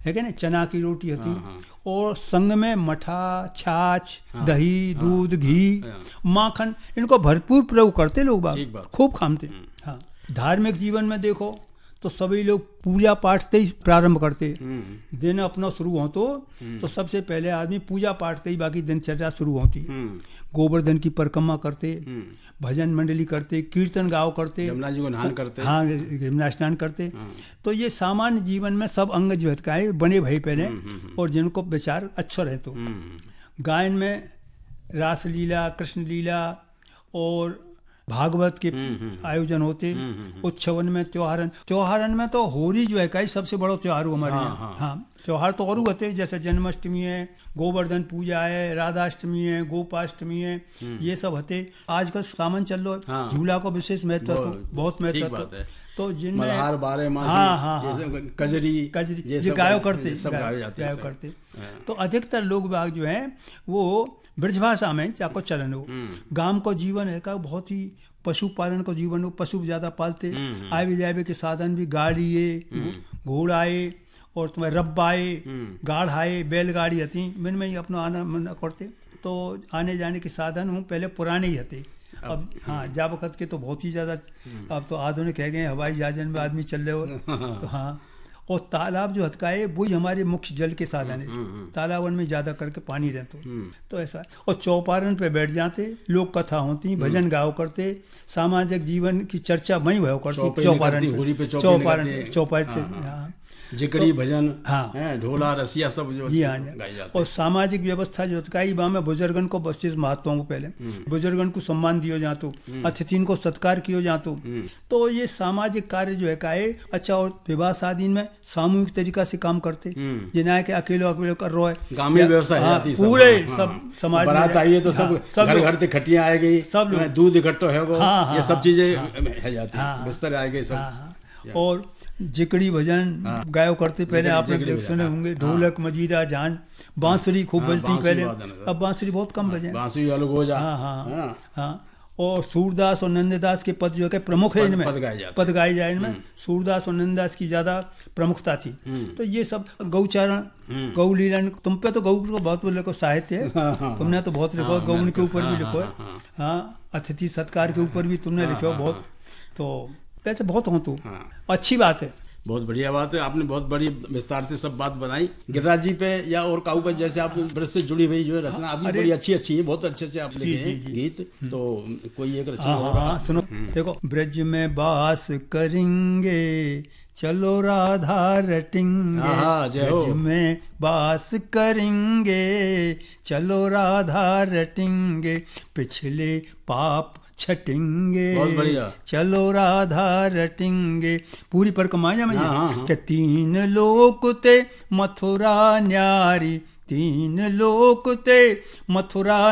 है क्या ना, चना की रोटी होती है, और संग में मठा, छाछ, दही, दूध, घी, माखन, इनको भरपूर प्रयोग करते लोग बाग, खूब खाते। हाँ, धार्मिक जीवन में देखो तो सभी लोग पूजा पाठ से ही प्रारंभ करते। दिन अपना शुरू हो तो सबसे पहले आदमी पूजा पाठ से ही बाकी दिनचर्या शुरू होती। गोवर्धन की परिक्रमा करते, भजन मंडली करते, कीर्तन गाओ करते, यमुना जी को नहान करते, हाँ यमुना स्नान करते। तो ये सामान्य जीवन में सब अंग जो है बने भाई पहले, और जिनको विचार अच्छा रहे। तो गायन में रास लीला, कृष्ण लीला और भागवत के आयोजन होते। उत्सवन में, त्योहारन में तो होली जो है सबसे बड़ा त्योहार हमारे यहाँ। हाँ, त्योहार तो और होते हैं, जैसे जन्माष्टमी है, गोवर्धन पूजा है, राधाष्टमी है, गोपाष्टमी है, ये सब होते। आजकल सामान चल रहा है, झूला को विशेष महत्व, बहुत महत्व। तो जिनमें कजरी ये गायो करते। तो अधिकतर लोग बाग जो है वो ब्रजभाषा में चाको चलन हो। गांव को जीवन है का बहुत ही पशुपालन को जीवन हो, पशु ज्यादा पालते। आवे जावे के साधन भी गाड़ी है, घोड़ाए, और तुम्हारे रब्बाए, गाढ़ाए, बैलगाड़ी हती, इनमें ही अपना आना मन करते। तो आने जाने के साधन हूँ पहले पुराने ही हते। अब हाँ, जा वक्त के तो बहुत ही ज्यादा, अब तो आधुनिक है गए, हवाई जहाज में आदमी चल रहे हो। तो हाँ, और तालाब जो हथकाए वही हमारे मुख्य जल के साधन है। तालाबन में ज्यादा करके पानी रहता तो ऐसा। और चौपारण पे बैठ जाते, लोक कथा होती, भजन गाओ करते, सामाजिक जीवन की चर्चा वही हुआ करती चौपारण जिकड़ी भजन, ढोला रसिया सब जो जी हाँ। और सामाजिक व्यवस्था जो कई बा में बुजुर्गन को विशेष महत्व को पहले बुजुर्गन को सम्मान दियो जातो, अतिथिन को सत्कार कियो जातो। तो ये सामाजिक कार्य जो है काए अच्छा। और विवाह शादी में सामूहिक तरीका से काम करते, जिन्हें के अकेले कर रहा है, ग्रामीण व्यवस्था पूरे सब समाज बारात आई है तो सब घर घर से खटियां आएगी, सब दूध इकट्ठा है, ये सब चीजें है जाती है, बिस्तर आएगी सब। और जिकड़ी भजन गायो करते पहले, आपने सुने होंगे, ढोलक, मजीरा, झांझ, बांसुरी खूब बजती पहले। अब बांसुरी बहुत कम बजे, बांसुरी अलग हो जा। हाँ। और सूरदास और नंददास के पद जो है प्रमुख है इनमें, पद गाए जाए इनमें। सूरदास और नंददास की ज्यादा प्रमुखता थी। तो ये सब गौचारण, गौ लीलन, तुम पे तो गौ को बहुत लिखो साहित्य है, तुमने तो बहुत लिखो, गौन के ऊपर भी लिखो है, हाँ, अतिथि सत्कार के ऊपर भी तुमने लिखो बहुत। तो पैसे बहुत हो तो अच्छी बात है, बहुत बढ़िया बात है। आपने बहुत बड़ी विस्तार से सब बात बनाई। गिरिराज जी पे या और काऊ पे जैसे आप ब्रज से जुड़ी हुई जो है रचना आपकी बड़ी अच्छी है, बहुत अच्छे से आप लिखे हैं गीत। तो कोई एक रचना होगा, सुनो। देखो, ब्रज में बास करेंगे, चलो राधा रटेंगे, ब्रज में बास करेंगे, चलो राधा रटेंगे, पिछले पाप छटेंगे, बहुत बढ़िया, चलो राधा रटेंगे। पूरी परिक्रमा में कि तीन लोक ते मथुरा न्यारी, तीन लोक ते मथुरा